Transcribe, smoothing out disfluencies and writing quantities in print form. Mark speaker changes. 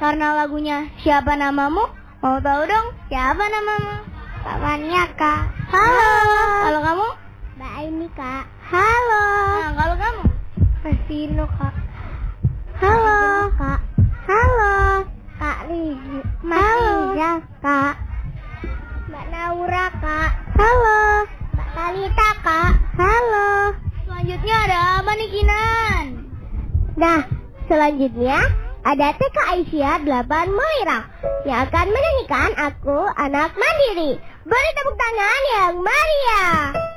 Speaker 1: karena lagunya Siapa Namamu. Mau tahu dong siapa namamu?
Speaker 2: Kak Fania, Kak.
Speaker 1: Halo. Kalau kamu?
Speaker 2: Mbak Aini, Kak. Halo.
Speaker 1: Nah, kalau kamu?
Speaker 2: Mas Vino, Kak. Halo. Kak. Halo. Kak Riza. Mas Riza, Kak. Mbak Naura, Kak. Halo. Mbak Talita, Kak. Halo.
Speaker 1: Selanjutnya ada apa nih, Kinan?
Speaker 2: Nah, selanjutnya ada TK Aisyah 8 Moira yang akan menyanyikan Aku Anak Mandiri. Beri tepuk tangan yang meriah.